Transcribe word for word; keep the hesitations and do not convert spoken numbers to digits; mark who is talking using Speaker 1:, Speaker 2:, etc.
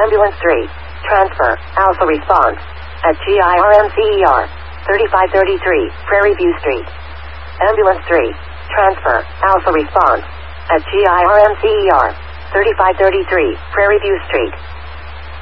Speaker 1: Ambulance three. Transfer. Alpha response. At GIRMCER. thirty-five thirty-three, Prairie View Street. Ambulance three. Transfer. Alpha response. At GIRMCER. thirty-five thirty-three, Prairie View Street.